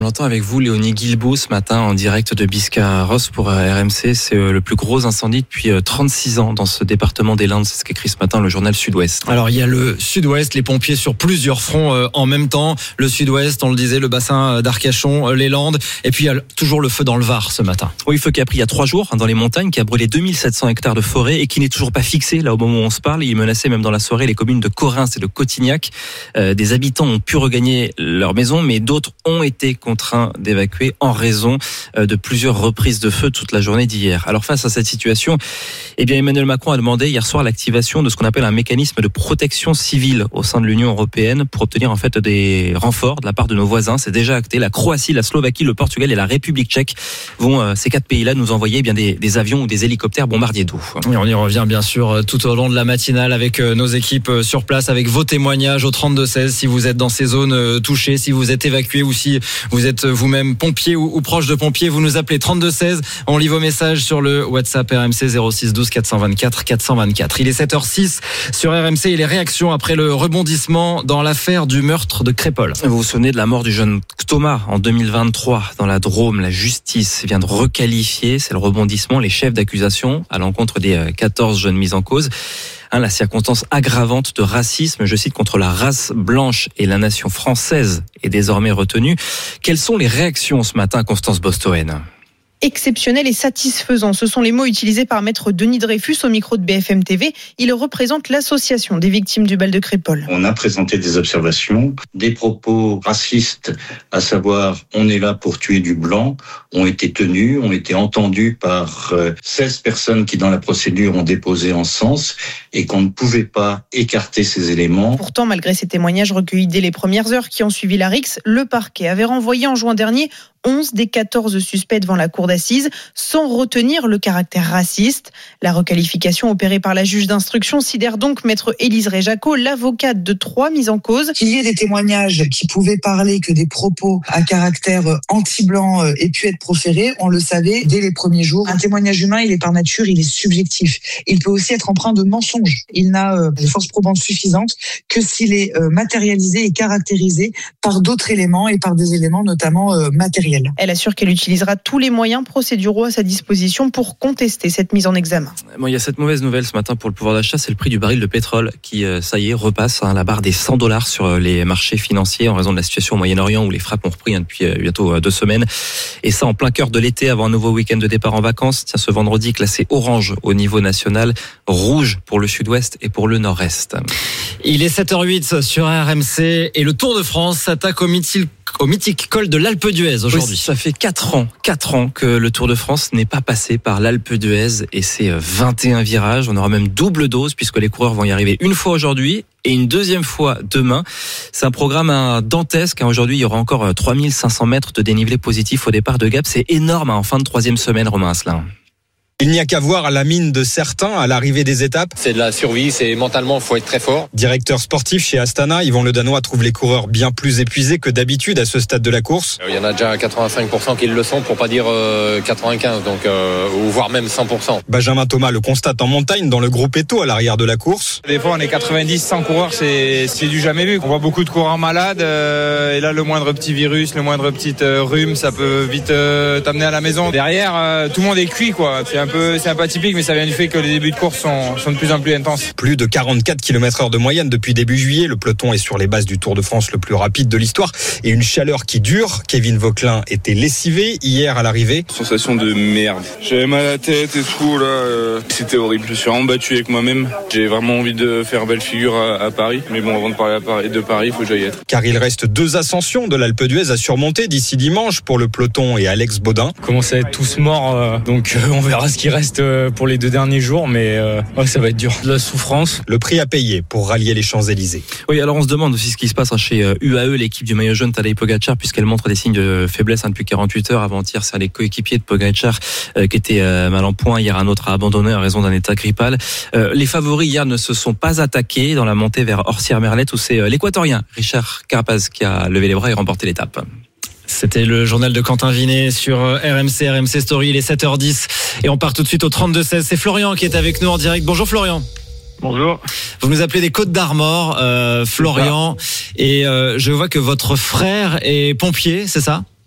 On l'entend avec vous, Léonie Guilbault, ce matin en direct de Biscarrosse pour RMC. C'est le plus gros incendie depuis 36 ans dans ce département des Landes. C'est ce qu'écrit ce matin le journal Sud-Ouest. Alors il y a le Sud-Ouest, les pompiers sur plusieurs fronts en même temps. Le Sud-Ouest, on le disait, le bassin d'Arcachon, les Landes. Et puis il y a toujours le feu dans le Var ce matin. Oui, feu qui a pris il y a 3 jours dans les montagnes, qui a brûlé 2700 hectares de forêt et qui n'est toujours pas fixé là au moment où on se parle. Il menaçait même dans la soirée les communes de Correns et de Cotignac. Des habitants ont pu regagner leur maison, mais d'autres ont été contraints d'évacuer en raison de plusieurs reprises de feu toute la journée d'hier. Alors face à cette situation, Emmanuel Macron a demandé hier soir l'activation de ce qu'on appelle un mécanisme de protection civile au sein de l'Union européenne pour obtenir en fait des renforts de la part de nos voisins. C'est déjà acté. La Croatie, la Slovaquie, le Portugal et la République tchèque vont, ces 4 pays-là, nous envoyer des avions ou des hélicoptères bombardiers d'eau. Et on y revient bien sûr tout au long de la matinale avec nos équipes sur place, avec vos témoignages au 32-16 si vous êtes dans ces zones touchées, si vous êtes évacué ou si vous êtes vous-même pompier ou proche de pompier, vous nous appelez 32-16. On lit vos messages sur le WhatsApp RMC 06 12 424 424. Il est 7h06 sur RMC et les réactions après le rebondissement dans l'affaire du meurtre de Crépol. Vous vous souvenez de la mort du jeune Thomas en 2023 dans la Drôme. La justice vient de requalifier, c'est le rebondissement, les chefs d'accusation à l'encontre des 14 jeunes mis en cause. La circonstance aggravante de racisme, je cite, contre la race blanche et la nation française est désormais retenue. Quelles sont les réactions ce matin, Constance Bostoen ? Exceptionnel et satisfaisant. Ce sont les mots utilisés par maître Denis Dreyfus au micro de BFM TV. Il représente l'association des victimes du bal de Crépol. On a présenté des observations, des propos racistes, à savoir on est là pour tuer du blanc, ont été tenus, ont été entendus par 16 personnes qui dans la procédure ont déposé en sens et qu'on ne pouvait pas écarter ces éléments. Pourtant, malgré ces témoignages recueillis dès les premières heures qui ont suivi la rixe, le parquet avait renvoyé en juin dernier 11 des 14 suspects devant la cour d'assises sans retenir le caractère raciste. La requalification opérée par la juge d'instruction sidère donc maître Élise Réjaco, l'avocate de 3 mises en cause. Qu'il y ait des témoignages qui pouvaient parler que des propos à caractère anti-blanc aient pu être proférés, on le savait dès les premiers jours. Un témoignage humain, il est par nature, il est subjectif. Il peut aussi être empreint de mensonges. Il n'a de force probante suffisante que s'il est matérialisé et caractérisé par d'autres éléments et par des éléments notamment matériels. Elle assure qu'elle utilisera tous les moyens procéduraux à sa disposition pour contester cette mise en examen. Bon, il y a cette mauvaise nouvelle ce matin pour le pouvoir d'achat, c'est le prix du baril de pétrole qui, ça y est, repasse la barre des $100 sur les marchés financiers en raison de la situation au Moyen-Orient où les frappes ont repris depuis bientôt 2 semaines. Et ça en plein cœur de l'été avant un nouveau week-end de départ en vacances. Tiens, ce vendredi classé orange au niveau national, rouge pour le sud-ouest et pour le nord-est. Il est 7h08 sur RMC et le Tour de France s'attaque au mythique col de l'Alpe d'Huez aujourd'hui. Oui, ça fait 4 ans que le Tour de France n'est pas passé par l'Alpe d'Huez et c'est 21 virages. On aura même double dose puisque les coureurs vont y arriver une fois aujourd'hui et une deuxième fois demain. C'est un programme dantesque. Aujourd'hui, il y aura encore 3500 mètres de dénivelé positif au départ de Gap. C'est énorme en fin de 3e semaine, Romain Asselin. Il n'y a qu'à voir la mine de certains à l'arrivée des étapes. C'est de la survie, c'est mentalement, il faut être très fort. Directeur sportif chez Astana, Yvan Le Danois trouve les coureurs bien plus épuisés que d'habitude à ce stade de la course. Il y en a déjà 85% qui le sont, pour pas dire 95%, donc, ou voire même 100%. Benjamin Thomas le constate en montagne dans le groupe Eto à l'arrière de la course. Des fois on est 90-100 coureurs, c'est du jamais vu. On voit beaucoup de coureurs malades et là le moindre petit virus, le moindre petit rhume, ça peut vite t'amener à la maison. Derrière, tout le monde est cuit quoi. C'est un peu atypique, mais ça vient du fait que les débuts de course sont de plus en plus intenses. Plus de 44 km/h de moyenne depuis début juillet. Le peloton est sur les bases du Tour de France le plus rapide de l'histoire. Et une chaleur qui dure. Kevin Vauquelin était lessivé hier à l'arrivée. Sensation de merde. J'avais mal à la tête et tout, là. C'était horrible. Je suis vraiment battu avec moi-même. J'ai vraiment envie de faire belle figure à Paris. Mais bon, avant de parler de Paris, il faut que j'aille être. Car il reste 2 ascensions de l'Alpe d'Huez à surmonter d'ici dimanche pour le peloton et Alex Baudin. On commence à être tous morts, donc on verra ce qui reste pour les 2 derniers jours, mais ça va être dur. De la souffrance. Le prix à payer pour rallier les Champs-Élysées. Oui, alors on se demande aussi ce qui se passe chez UAE, l'équipe du maillot jaune Tadej Pogacar, puisqu'elle montre des signes de faiblesse depuis 48 heures. Avant-hier, c'est un des coéquipiers de Pogacar qui était mal en point. Hier, un autre a abandonné en raison d'un état grippal. Les favoris hier ne se sont pas attaqués dans la montée vers Orsières-Merlette où c'est l'équatorien Richard Carapaz qui a levé les bras et remporté l'étape. C'était le journal de Quentin Vinet sur RMC Story. Il est 7h10 et on part tout de suite au 32-16. C'est Florian qui est avec nous en direct. Bonjour Florian. Bonjour. Vous nous appelez des Côtes d'Armor, Florian. Et je vois que votre frère est pompier, c'est ça ?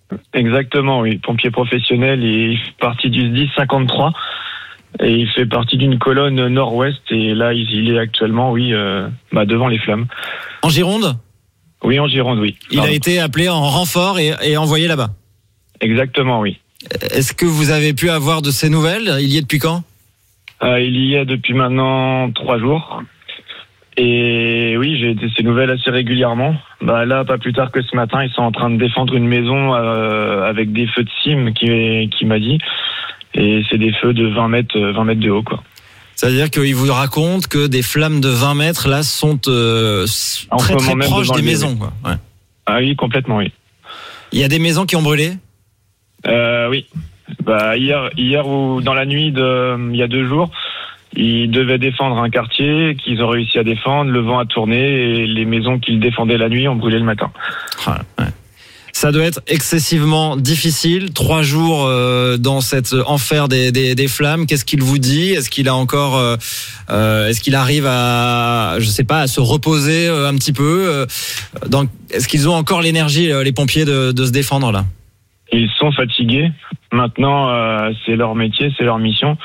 Exactement, oui. Pompier professionnel, il fait partie du SDIS 53 et il fait partie d'une colonne nord-ouest et là il est actuellement, devant les flammes. En Gironde ? Oui, en Gironde, oui. Il a été appelé en renfort et envoyé là-bas ? Exactement, oui. Est-ce que vous avez pu avoir de ces nouvelles ? Il y est depuis quand ? Il y est depuis maintenant 3 jours. Et oui, j'ai ces nouvelles assez régulièrement. Là, pas plus tard que ce matin, ils sont en train de défendre une maison avec des feux de cime qui m'a dit. Et c'est des feux de 20 mètres de haut, quoi. C'est-à-dire qu'ils vous racontent que des flammes de 20 mètres, là, sont très très proches des maisons, quoi. Ouais. Ah oui, complètement, oui. Il y a des maisons qui ont brûlé ? Oui. Hier ou dans la nuit il y a 2 jours, ils devaient défendre un quartier qu'ils ont réussi à défendre. Le vent a tourné et les maisons qu'ils défendaient la nuit ont brûlé le matin. Ouais. Ça doit être excessivement difficile. 3 jours dans cet enfer des flammes. Qu'est-ce qu'il vous dit ? Est-ce qu'il a encore, est-ce qu'il arrive à se reposer un petit peu ? Est-ce qu'ils ont encore l'énergie, les pompiers, de se défendre là ? Ils sont fatigués. Maintenant, c'est leur métier, c'est leur mission.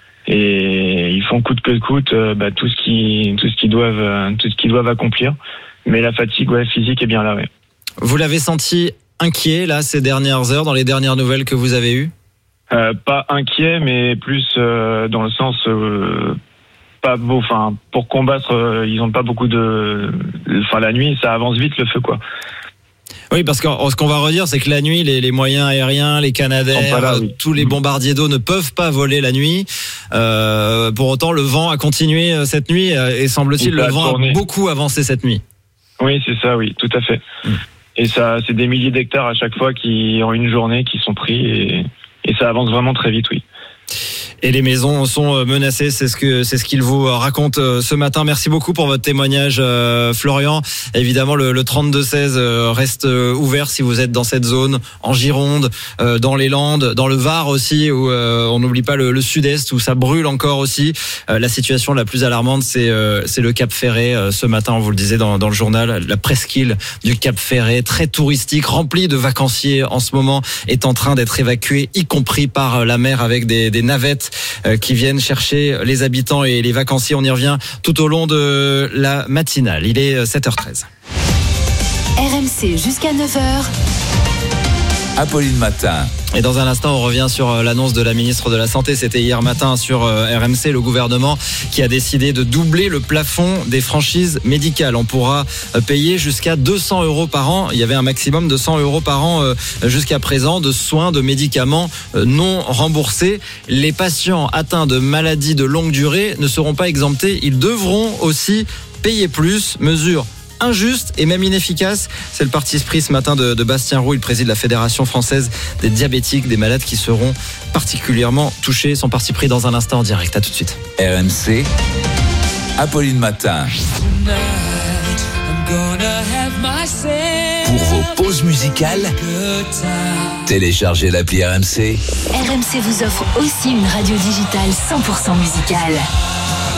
Et ils font coûte que coûte tout ce qu'ils doivent accomplir. Mais la fatigue physique est bien là. Ouais. Vous l'avez senti inquiet là ces dernières heures, dans les dernières nouvelles que vous avez eues ? Pas inquiet, mais plus dans le sens pas beau. Enfin, pour combattre, ils n'ont pas beaucoup de. Enfin, la nuit, ça avance vite le feu, quoi. Oui, parce que ce qu'on va redire, c'est que la nuit, les moyens aériens, les Canadair, tous les bombardiers d'eau ne peuvent pas voler la nuit. Pour autant, le vent a continué cette nuit et semble-t-il, le vent a beaucoup avancé cette nuit. Oui, c'est ça, oui, tout à fait. Et ça, c'est des milliers d'hectares à chaque fois qui, en une journée, qui sont pris et ça avance vraiment très vite, oui. Et les maisons sont menacées, c'est ce qu'il vous raconte ce matin. Merci beaucoup pour votre témoignage, Florian. Évidemment, le 32-16 reste ouvert si vous êtes dans cette zone, en Gironde, dans les Landes, dans le Var aussi, où on n'oublie pas le sud-est, où ça brûle encore aussi. La situation la plus alarmante, c'est le Cap Ferret. Ce matin, on vous le disait dans le journal, la presqu'île du Cap Ferret, très touristique, remplie de vacanciers en ce moment, est en train d'être évacuée, y compris par la mer, avec des navettes qui viennent chercher les habitants et les vacanciers. On y revient tout au long de la matinale. Il est 7h13. RMC jusqu'à 9h. Apolline Matin. Et dans un instant, on revient sur l'annonce de la ministre de la Santé. C'était hier matin sur RMC, le gouvernement qui a décidé de doubler le plafond des franchises médicales. On pourra payer jusqu'à 200 € par an. Il y avait un maximum de 100 € par an jusqu'à présent de soins, de médicaments non remboursés. Les patients atteints de maladies de longue durée ne seront pas exemptés. Ils devront aussi payer plus. Mesure injuste et même inefficace. C'est le parti pris ce matin de Bastien Roux. Il préside la Fédération française des diabétiques, des malades qui seront particulièrement touchés. Son parti pris dans un instant en direct. À tout de suite. RMC, Apolline Matin. Pour vos pauses musicales, téléchargez l'appli RMC. RMC vous offre aussi une radio digitale 100% musicale.